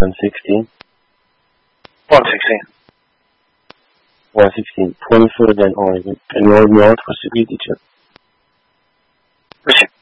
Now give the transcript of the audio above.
116. 116. 116. 20 further than Oregon. And you're supposed to be teacher. Michigan.